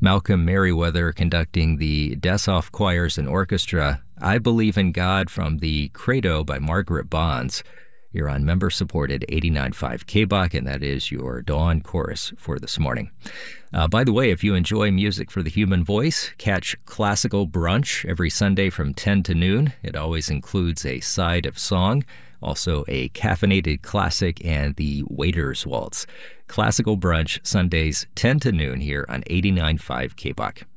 Malcolm Merriweather conducting the Dassoff Choirs and Orchestra, I Believe in God from the Credo by Margaret Bonds. You're on member-supported 89.5 KBOK, and that is your Dawn Chorus for this morning. By the way, if you enjoy music for the human voice, catch Classical Brunch every Sunday from 10 to noon. It always includes a side of song, also a caffeinated classic, and the Waiter's Waltz. Classical Brunch, Sundays 10 to noon here on 89.5 KBOK.